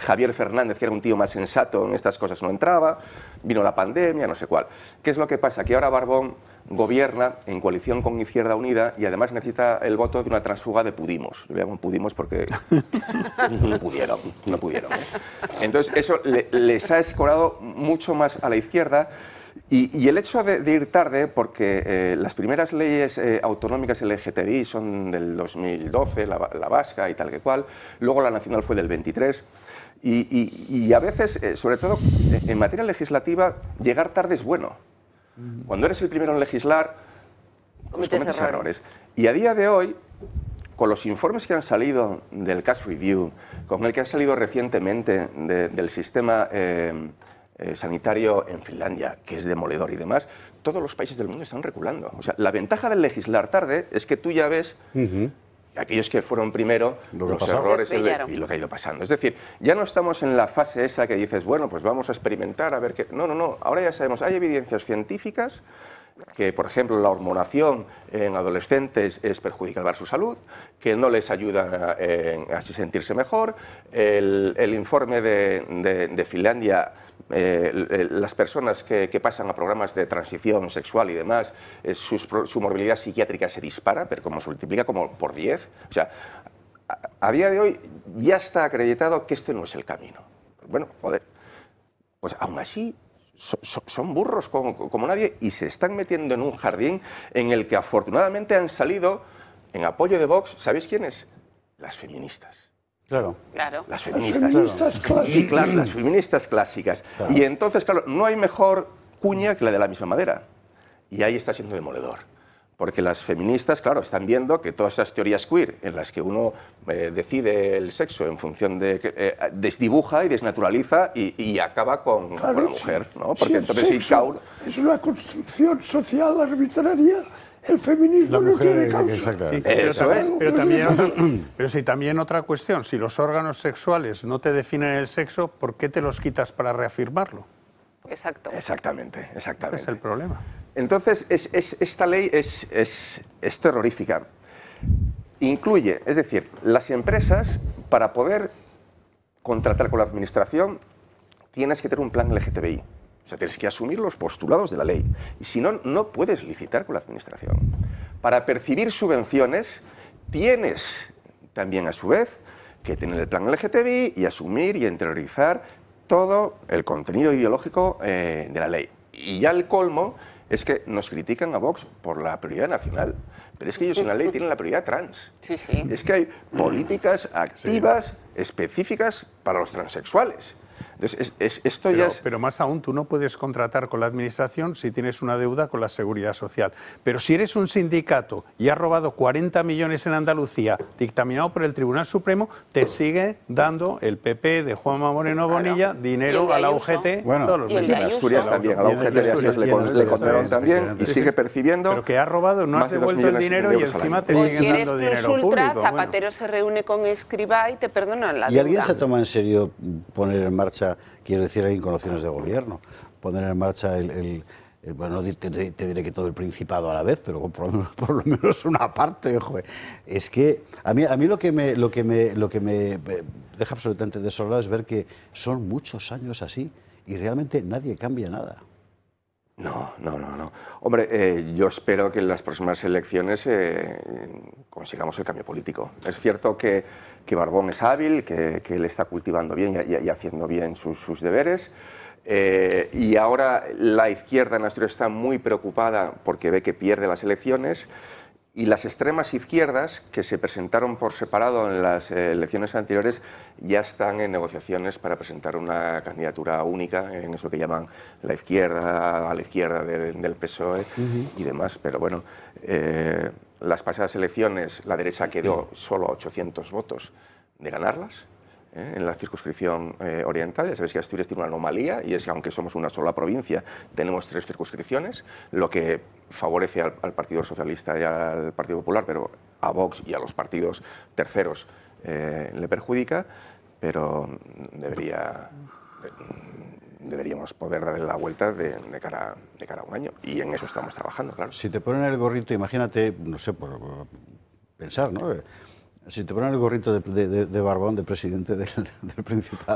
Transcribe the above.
Javier Fernández, que era un tío más sensato, en estas cosas no entraba, vino la pandemia, no sé cuál. ¿Qué es lo que pasa? Que ahora Barbón gobierna en coalición con Izquierda Unida y además necesita el voto de una transfuga de Pudimos. Yo le llamo Pudimos porque no pudieron. Entonces eso les ha escorado mucho más a la izquierda. Y el hecho de ir tarde, porque las primeras leyes autonómicas LGTBI son del 2012, la vasca y tal que cual, luego la nacional fue del 23, y a veces, sobre todo en materia legislativa, llegar tarde es bueno. Cuando eres el primero en legislar, pues cometes errores. Y a día de hoy, con los informes que han salido del Cash Review, con el que ha salido recientemente del sistema sanitario en Finlandia, que es demoledor y demás, todos los países del mundo están reculando. O sea, la ventaja del legislar tarde es que tú ya ves aquellos que fueron primero, los errores y lo que ha ido pasando. Es decir, ya no estamos en la fase esa que dices, bueno, pues vamos a experimentar a ver qué... No, ahora ya sabemos, hay evidencias científicas que, por ejemplo, la hormonación en adolescentes es perjudicial para su salud, que no les ayuda a sentirse mejor. El informe de Finlandia, las personas que pasan a programas de transición sexual y demás, su morbilidad psiquiátrica se dispara, pero como se multiplica como por 10. O sea, a día de hoy ya está acreditado que este no es el camino. Bueno, joder, pues aún así... Son burros como nadie y se están metiendo en un jardín en el que afortunadamente han salido en apoyo de Vox, ¿sabéis quiénes? Las feministas. Claro. Las feministas clásicas. Sí, claro, las feministas clásicas. Claro. Y entonces, claro, no hay mejor cuña que la de la misma madera. Y ahí está siendo demoledor. Porque las feministas, claro, están viendo que todas esas teorías queer en las que uno decide el sexo en función de... desdibuja y desnaturaliza y acaba con la mujer, ¿no? Porque si entonces el sexo es una construcción social arbitraria, el feminismo no tiene causa. Sí, pero también otra cuestión, si los órganos sexuales no te definen el sexo, ¿por qué te los quitas para reafirmarlo? Exacto. Exactamente. Ese es el problema. Entonces, esta ley es terrorífica. Incluye, es decir, las empresas, para poder contratar con la administración, tienes que tener un plan LGTBI. O sea, tienes que asumir los postulados de la ley. Y si no, no puedes licitar con la administración. Para percibir subvenciones, tienes también, a su vez, que tener el plan LGTBI y asumir y interiorizar todo el contenido ideológico de la ley. Y ya el colmo es que nos critican a Vox por la prioridad nacional, pero es que ellos en la ley tienen la prioridad trans. Sí. Es que hay políticas activas específicas para los transexuales. Entonces, esto ya es... Pero más aún, tú no puedes contratar con la administración si tienes una deuda con la Seguridad Social. Pero si eres un sindicato y has robado 40 millones en Andalucía, dictaminado por el Tribunal Supremo, te sigue dando el PP de Juanma Moreno Bonilla dinero a la UGT todos los meses. En Asturias también, a la UGT de Asturias le condenaron también y sigue percibiendo... Pero que has robado, no has devuelto el dinero y encima te siguen dando dinero público. Zapatero se reúne con Escrivá y te perdonan la deuda. ¿Y alguien se toma en serio poner en marcha, quiero decir, alguien con opciones de gobierno, poner en marcha bueno, te diré que todo el Principado a la vez, pero por lo menos una parte, joder. Es que a mí lo que me deja absolutamente desolado es ver que son muchos años así y realmente nadie cambia nada. No. Hombre, yo espero que en las próximas elecciones consigamos el cambio político. Es cierto que Barbón es hábil, que él está cultivando bien y haciendo bien sus deberes. Y ahora la izquierda en Asturias está muy preocupada porque ve que pierde las elecciones. Y las extremas izquierdas, que se presentaron por separado en las elecciones anteriores, ya están en negociaciones para presentar una candidatura única, en eso que llaman la izquierda, a la izquierda del PSOE y demás. Pero bueno, las pasadas elecciones la derecha quedó solo a 800 votos de ganarlas. En la circunscripción oriental. Ya sabéis que Asturias tiene una anomalía y es que aunque somos una sola provincia, tenemos 3 circunscripciones, lo que favorece al Partido Socialista y al Partido Popular, pero a Vox y a los partidos terceros le perjudica, pero deberíamos poder darle la vuelta de cara a un año y en eso estamos trabajando, claro. Si te ponen el gorrito, imagínate, no sé, por pensar, ¿no? Si te ponen el gorrito de Barbón, de presidente del Principado,